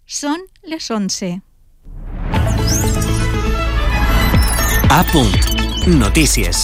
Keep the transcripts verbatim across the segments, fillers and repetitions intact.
Són les onze. A punt. Notícies.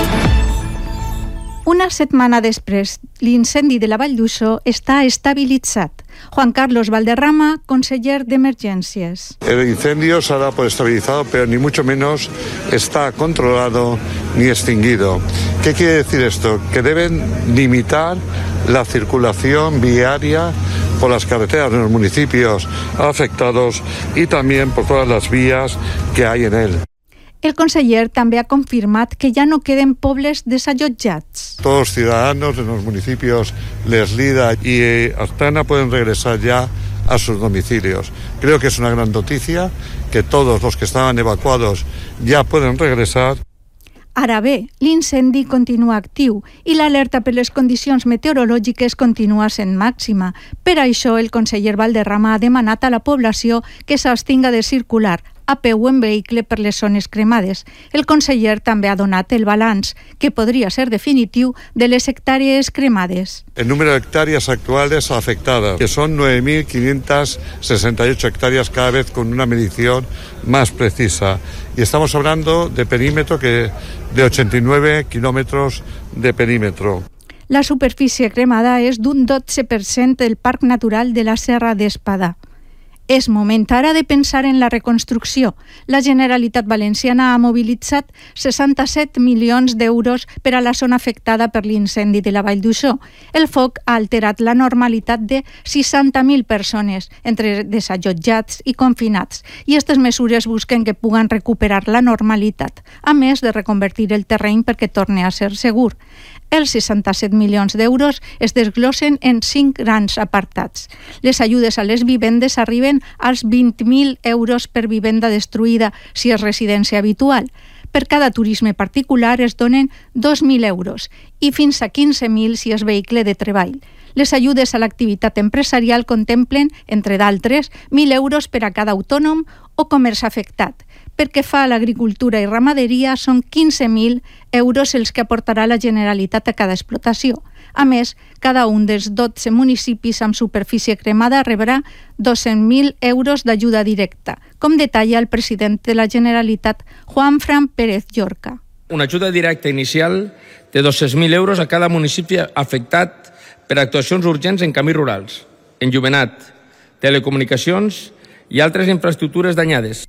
Una setmana després, l'incendi de la Vall d'Uixó està estabilitzat. Juan Carlos Valderrama, conseller d'Emergències. El incendio se ha dado por estabilizado, pero ni mucho menos está controlado ni extinguido. ¿Qué quiere decir esto? Que deben limitar la circulación viaria por las carreteras de los municipios afectados y también por todas las vías que hay en él. El conseller també ha confirmat que ja no queden pobles desallotjats. Todos los ciudadanos de los municipios Les Lida y Artana pueden regresar ya a sus domicilios. Creo que es una gran noticia que todos los que estaban evacuados ya pueden regresar. Ara bé, l'incendi continua actiu i l'alerta per les condicions meteorològiques continua sent màxima. Per això, el conseller Valderrama ha demanat a la població que s'abstinga de circular a peu o en vehicle per les zones cremades. El conseller també ha donat el balanç, que podria ser definitiu, de les hectàrees cremades. El número de hectáreas actuales afectadas, que son nueve mil quinientas sesenta y ocho hectáreas cada vez con una medición más precisa. Y estamos hablando de perímetro que de ochenta y nueve kilómetros de perímetro. La superfície cremada és d'un dotze per cent del Parc Natural de la Serra d'Espadà. És moment ara de pensar en la reconstrucció. La Generalitat Valenciana ha mobilitzat seixanta-set milions d'euros per a la zona afectada per l'incendi de la Vall d'Uixó. El foc ha alterat la normalitat de seixanta mil persones, entre desallotjats i confinats, i aquestes mesures busquen que puguen recuperar la normalitat, a més de reconvertir el terreny perquè torni a ser segur. Els seixanta-set milions d'euros es desglossen en cinc grans apartats. Les ajudes a les vivendes arriben als vint mil euros per vivenda destruïda si és residència habitual. Per cada turisme particular es donen dos mil euros i fins a quinze mil si és vehicle de treball. Les ajudes a l'activitat empresarial contemplen, entre d'altres, mil euros per a cada autònom o comerç afectat. Perquè fa a l'agricultura i ramaderia són quinze mil euros els que aportarà la Generalitat a cada explotació. A més, cada un dels dotze municipis amb superfície cremada rebrà dos-cents mil euros d'ajuda directa, com detalla el president de la Generalitat, Juanfran Pérez Llorca. Una ajuda directa inicial de dos-cents mil euros a cada municipi afectat per actuacions urgents en camins rurals, enllumenat, telecomunicacions i altres infraestructures danyades.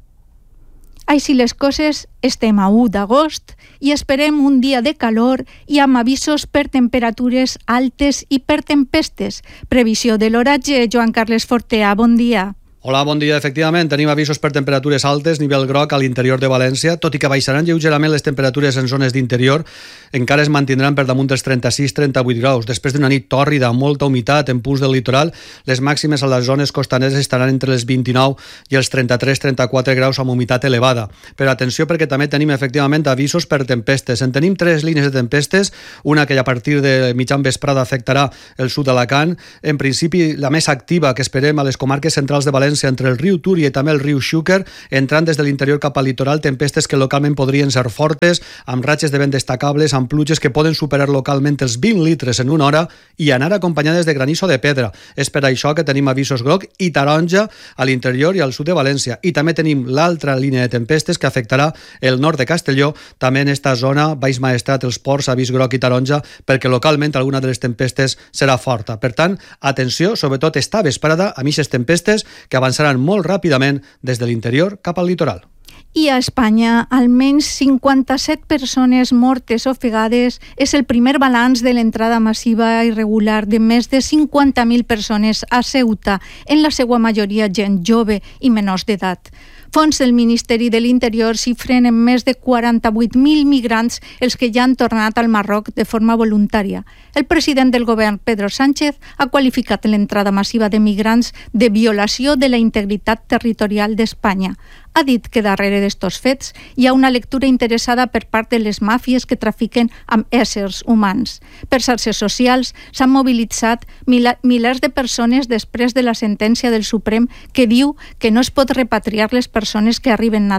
Així les coses, estem a u d'agost i esperem un dia de calor i amb avisos per temperatures altes i per tempestes. Previsió de l'oratge, Joan Carles Fortea, bon dia. Hola, bon dia. Efectivament, tenim avisos per temperatures altes, nivell groc a l'interior de València, tot i que baixaran lleugerament les temperatures en zones d'interior, encara es mantindran per damunt dels trenta-sis a trenta-vuit graus. Després d'una nit tòrrida amb molta humitat en punts del litoral, les màximes a les zones costaneres estaran entre els vint-i-nou i els trenta-tres a trenta-quatre graus amb humitat elevada. Però atenció, perquè també tenim efectivament avisos per tempestes. En tenim tres línies de tempestes, una que a partir de mitjan vesprada afectarà el sud d'Alacant. En principi, la més activa que esperem a les comarques centrals de València entre el riu Túria i també el riu Xúquer, entrant des de l'interior cap al litoral, tempestes que localment podrien ser fortes, amb ratxes de vent destacables, amb pluges que poden superar localment els vint litres en una hora i anar acompanyades de granizo de pedra. És per això que tenim avisos groc i taronja a l'interior i al sud de València. I també tenim l'altra línia de tempestes que afectarà el nord de Castelló, també en esta zona, Baix Maestrat, els Ports, avís groc i taronja, perquè localment alguna de les tempestes serà forta. Per tant, atenció, sobretot esta vesprada, a aquestes tempestes que avançaran molt ràpidament des de l'interior cap al litoral. I a Espanya, almenys cinquanta-set persones mortes ofegades és el primer balanç de l'entrada massiva irregular de més de cinquanta mil persones a Ceuta, en la seva majoria gent jove i menors d'edat. Fons del Ministeri de l'Interior xifren en més de quaranta-vuit mil migrants els que ja han tornat al Marroc de forma voluntària. El president del govern, Pedro Sánchez, ha qualificat l'entrada massiva de migrants de violació de la integritat territorial d'Espanya. Ha dit que darrere d'estos fets hi ha una lectura interessada per part de les màfies que trafiquen amb éssers humans. Per xarxes socials s'han mobilitzat milers de persones després de la sentència del Suprem que diu que no es pot repatriar les persones que arriben nadant.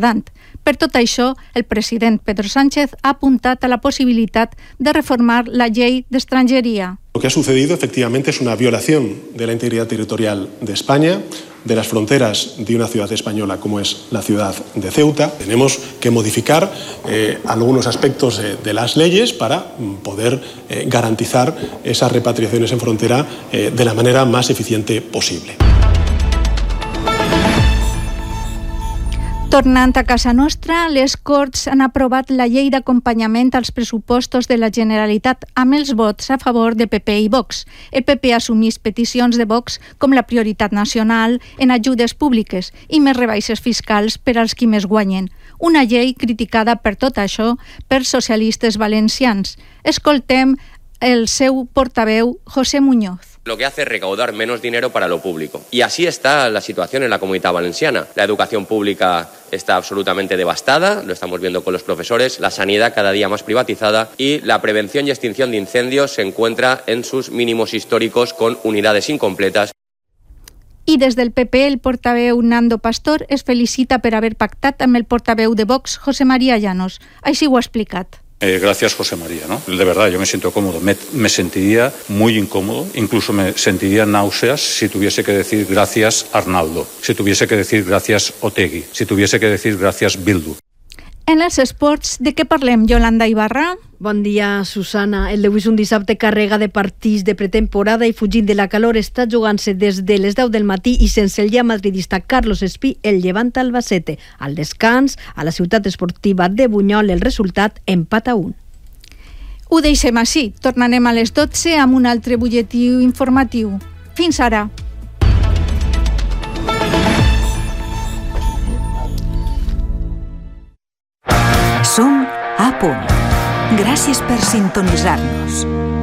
Per tot això, el president Pedro Sánchez ha apuntat a la possibilitat de reformar la llei d'estrangeria. Lo que ha sucedido efectivamente es una violación de la integridad territorial de España, de las fronteras de una ciudad española como es la ciudad de Ceuta. Tenemos que modificar eh, algunos aspectos eh, de las leyes para poder eh, garantizar esas repatriaciones en frontera eh, de la manera más eficiente posible. Tornant a casa nostra, les Corts han aprovat la llei d'acompanyament als pressupostos de la Generalitat amb els vots a favor de P P i Vox. El P P assumís peticions de Vox com la prioritat nacional en ajudes públiques i més rebaixes fiscals per als qui més guanyen. Una llei criticada per tot això per socialistes valencians. Escoltem el seu portaveu, José Muñoz. Lo que hace es recaudar menos dinero para lo público. Y así está la situación en la Comunidad Valenciana. La educación pública está absolutamente devastada, lo estamos viendo con los profesores, la sanidad cada día más privatizada y la prevención y extinción de incendios se encuentra en sus mínimos históricos con unidades incompletas. I des del P P, el portaveu Nando Pastor es felicita per haver pactat amb el portaveu de Vox, José María Llanos. Així ho ha explicat. Eh, gracias, José María, ¿no? De verdad, yo me siento cómodo. Me, me sentiría muy incómodo, incluso me sentiría náuseas si tuviese que decir gracias Arnaldo, si tuviese que decir gracias Otegi, si tuviese que decir gracias Bildu. En els esports, de què parlem, Yolanda Ibarra? Bon dia, Susana. El Lewis un dissabte carrega de partits de pretemporada i fugint de la calor està jugant-se des de les deu del matí i sense el ja madridista Carlos Espí el Llevant Albacete. Al descans, a la ciutat esportiva de Bunyol, el resultat empat a un. Ho deixem així. Tornarem a les dotze amb un altre butlletí informatiu. Fins ara. Som a punt. Gràcies per sintonitzar-nos.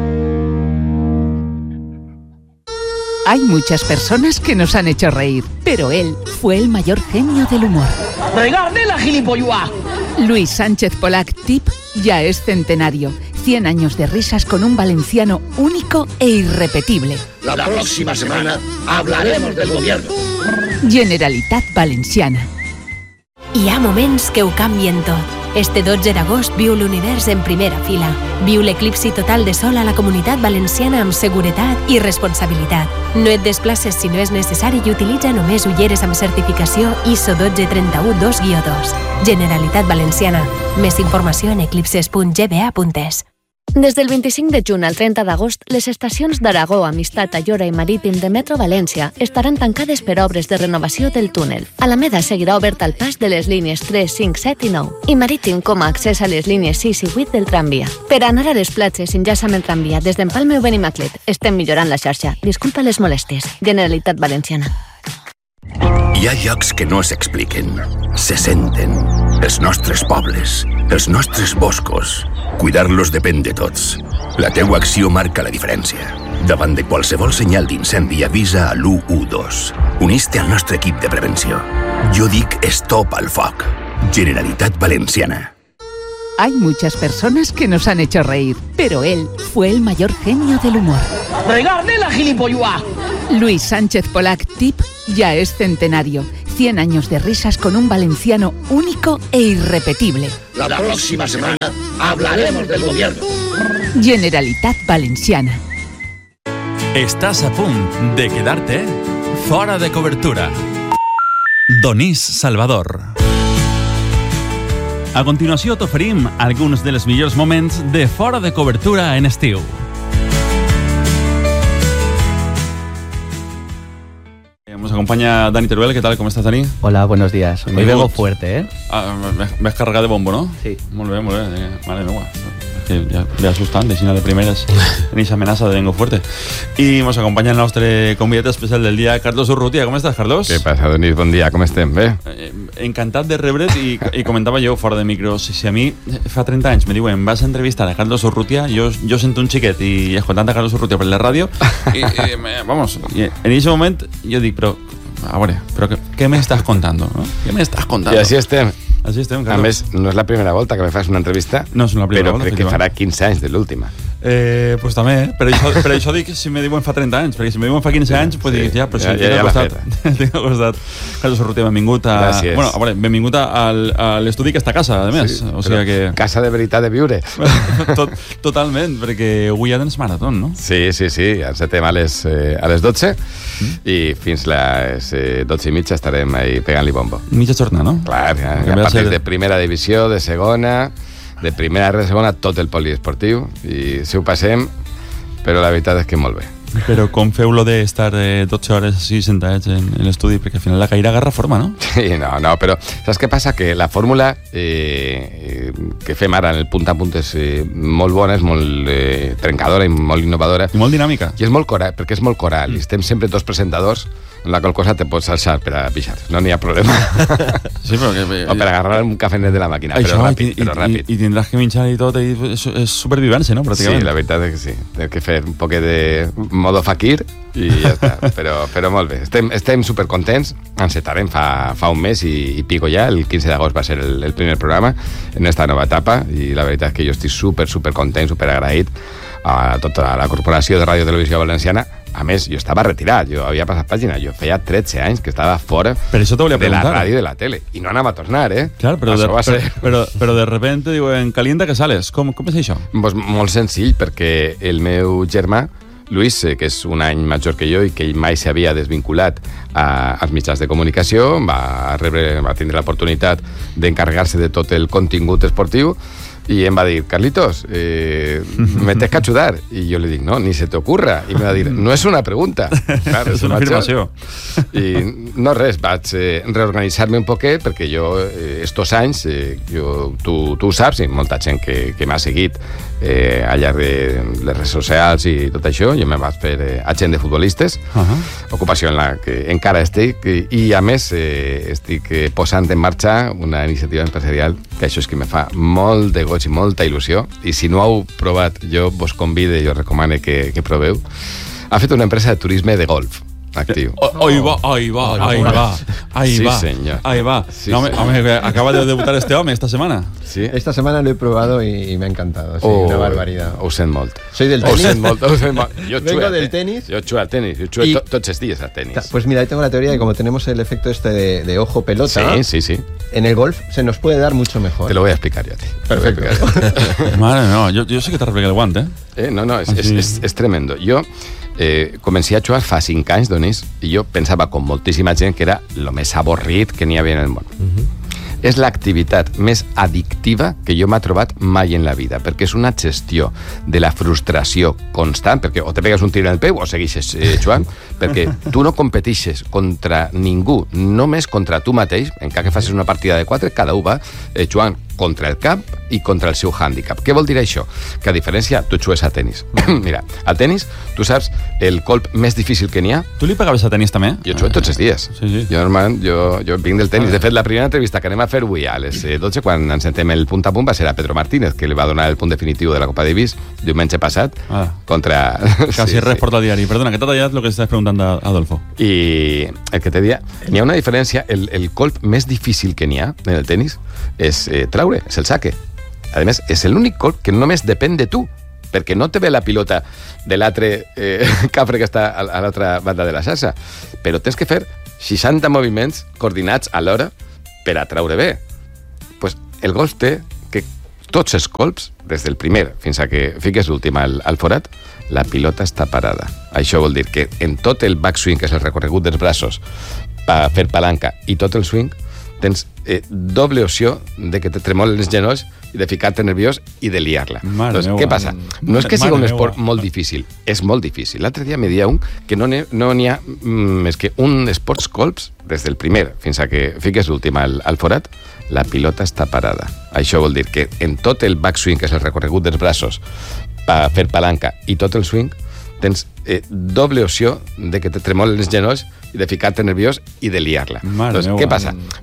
Hay muchas personas que nos han hecho reír, pero él fue el mayor genio del humor. ¡Regarde la gilipollas! Luis Sánchez Polac, Tip, ya es centenario. cien años de risas con un valenciano único e irrepetible. La próxima semana hablaremos del gobierno. Generalitat Valenciana. Hi ha moments que ho canvien tot. Este dotze d'agost viu l'univers en primera fila. Viu l'eclipsi total de sol a la Comunitat Valenciana amb seguretat i responsabilitat. No et desplaces si no és necessari i utilitza només ulleres amb certificació I S O dotze trenta-u dos guió dos. Generalitat Valenciana. Més informació en eclipses punt g b a punt es. Des del vint-i-cinc de juny al trenta d'agost, les estacions d'Aragó, Amistat, Ayora i Marítim de Metro València estaran tancades per obres de renovació del túnel. Alameda seguirà obert al pas de les línies tres, cinc, set i nou i Marítim com a accés a les línies sis i vuit del tramvia. Per anar a les platges enllaça amb el tramvia des d'Empalme o Benimaclet. Estem millorant la xarxa. Disculpa les molèsties. Generalitat Valenciana. Hi ha llocs que no s'expliquen, se senten. Els nostres pobles, els nostres boscos. Cuidar-los depèn de tots. La teua acció marca la diferència. Davant de qualsevol senyal d'incendi avisa a l'u u dos. Unís-te al nostre equip de prevenció. Jo dic stop al foc. Generalitat Valenciana. Hay muchas personas que nos han hecho reír, pero él fue el mayor genio del humor. ¡Regarde la gilipollas! Luis Sánchez Polac, Tip, ya es centenario. cien años de risas con un valenciano único e irrepetible. La próxima semana hablaremos del gobierno. Generalitat Valenciana. Estàs a punt de quedar-te fora de cobertura. Donís Salvador. A continuació t'oferim alguns dels millors moments de fora de cobertura en estiu. Nos acompaña Dani Teruel. ¿Qué tal? ¿Cómo estás, Dani? Hola, buenos días. Hoy vengo fuerte, ¿eh? Ah, me has cargado de bombo, ¿no? Sí. Molt bé, molt bé. Vale, no, es que ya ve asustant, de de primeras tenéis amenaza de vengo fuerte. Y nos acompaña el nostre convidat especial del día, Carlos Urrutia. ¿Cómo estás, Carlos? Què passa, Donís? Bon dia, com estem? Bé? Eh, encantat de rebre't i, i comentava jo fora de micro, si, si a mi fa trenta anys me diuen vas a entrevistar a Carlos Urrutia, jo, jo sento un xiquet i escoltant a Carlos Urrutia per la ràdio i, i me, vamos, i en aquest moment jo dic, però a veure, però què, què m'estàs contant? No? Què m'estàs contant? I així estem. Així estem, Carlos. A més, no és la primera volta que me fas una entrevista, no és la primera però volta, crec que farà quinze anys de l'última. Eh, pues també, eh? Per això, per això dic si me diuen fa trenta anys, perquè si me diuen fa quinze anys, pues sí, dic, ja, però si ja, ja, ja costat, tinc al costat. Carlos Urrutia, benvingut a... Gràcies. Bueno, a veure, benvingut a, a l'estudi que està a casa, a més. Sí, o sigui que... Casa de veritat de viure. Tot, totalment, perquè avui ja tens maratón, no? Sí, sí, sí, encetem a les, eh, a les dotze mm. i fins les eh, dotze i mitja estarem ahí pegant-li bombo. Mitja jornada, no? Clar, ja, ja partits ser... de primera divisió, de segona, de primera de segona, tot el poliesportiu, i si ho passem, però la veritat és que molt bé. Però com feu lo d'estar eh, dotze hores així sentats en, en l'estudi? Perquè al final la caïra agarra forma, no? Sí, no, no, però saps què passa? Que la fórmula eh, que fem ara en el punt a punt és eh, molt bona, és molt eh, trencadora i molt innovadora. I molt dinàmica. I és molt coral, perquè és molt coral. Mm. I estem sempre dos presentadors, en la qual cosa te pots alçar per a pixar. No n'hi ha problema. Sí, però que... O per agarrar un cafenet de la màquina, això, però ràpid. I, però ràpid. I, i tindràs que menjar i tot, i és, és supervivència, no? Pràcticament. Sí, la veritat és que sí. Hem que fer un poquet de modo fakir i ja està. Però, però molt bé. Estem, estem supercontents. Encetarem fa, fa un mes i, i pico ja. El quinze d'agost va ser el, el primer programa en esta nova etapa i la veritat és que jo estic super, super content, super agraït a tota la Corporació de Ràdio i Televisió Valenciana. A més, jo estava retirat, jo havia passat pàgina, jo feia tretze anys que estava fora per això te volia de preguntar. la ràdio i de la tele, i no anava a tornar, eh? Clar, però, de, ser... però, però, però de repente diuen, calienta que sales. Com, com és això? Pues molt senzill, perquè el meu germà, Luis, que és un any major que jo i que ell mai s'havia desvinculat a, als mitjans de comunicació, va, rebre, va tindre l'oportunitat d'encarregar-se de tot el contingut esportiu, i em va dir, Carlitos, eh, me tens que ajudar. I jo li dic, no, ni se te ocurra. I em va dir, no és una pregunta. Clar, és una afirmació. I no res, vaig eh, reorganitzar-me un poquet, perquè jo, eh, estos anys, eh, jo, tu, tu ho saps, i molta gent que, que m'ha seguit eh, al llarg de les redes socials i tot això, jo me vaig fer eh, agent de futbolistes, uh -huh. ocupació en la que encara estic, i, i a més eh, estic eh, posant en marxa una iniciativa empresarial que això és que me fa molt de goig i molta il·lusió, i si no heu provat, jo vos convide i us recomano que, que proveu. Ha fet una empresa de turisme de golf actiu. Ahí va, ahí va, ahí va, ahí sí, va, señor. ahí va. Sí, no, señor. Hombre, acaba de debutar este hombre esta semana. Sí. Esta semana lo he probado y, y me ha encantado. Sí, oh, una barbaridad. Ho sent molt. Soy del tenis. Ho sent molt. Ho sent molt. Jo Vengo del tenis. Jo jugo al tenis. Yo juego y... to, tots els dies al tenis. Pues mira, ahí tengo la teoría de que como tenemos el efecto este de, de ojo pelota, sí, sí, sí. en el golf se nos puede dar mucho mejor. Te lo voy a explicar yo a ti. Perfecto. Madre, no, yo, yo sé que te arregla el guante, eh? eh no, no, és, és, és, és tremendo. Jo eh, comencé a jugar fa cinc anys, Donís, i jo pensava, com moltíssima gent, que era el més avorrit que n'hi havia en el món. Uh-huh. És l'activitat més addictiva que jo m'ha trobat mai en la vida, perquè és una gestió de la frustració constant, perquè o te pegues un tir en el peu o segueixes eh, jugant, perquè tu no competixes contra ningú, només contra tu mateix, encara que facis una partida de quatre, cada un va eh, jugant contra el cap i contra el seu hàndicap. Què vol dir això? Que a diferència, tu jugues a tenis. Mira, al tenis, tu saps el colp més difícil que n'hi ha? Tu li pegaves a tenis també? Jo jugo tots els dies. Sí, sí. Jo, normal, jo, jo vinc del tenis. De fet, la primera entrevista que anem a fer avui a les dotze, quan ens sentem el punt a punt, va ser a Pedro Martínez, que li va donar el punt definitiu de la Copa Davis diumenge passat, ah. contra... Quasi sí, res sí. Porta al diari. Perdona, que t'ha tallat el que estàs preguntant a Adolfo. I el que te dia, n'hi ha una diferència. El, el colp més difícil que n'hi ha en el tenis és eh, traure, és el saque. A més, és l'únic colp que només depèn de tu, perquè no te ve la pilota de l'altre eh, cafre que està a l'altra banda de la xarxa, però tens que fer seixanta moviments coordinats alhora per a traure bé. Pues el golf té que tots els colps, des del primer fins a que fiques l'últim al, al forat, la pilota està parada. Això vol dir que en tot el backswing, que és el recorregut dels braços, per fer palanca, i tot el swing, tens eh, doble opció de que te tremolen els genolls i de ficar-te nerviós i de liar-la. Doncs, què passa? No és que sigui un esport molt difícil, és molt difícil. L'altre dia me dia un que no n'hi no ha més que un esports colps, des del primer fins a que fiques l'últim al, al forat, la pilota està parada. Això vol dir que en tot el backswing, que és el recorregut dels braços, per fer palanca, i tot el swing, tens eh, doble opció de que te tremolen els genolls i de ficar-te nerviós i de liar-la. Doncs, què passa?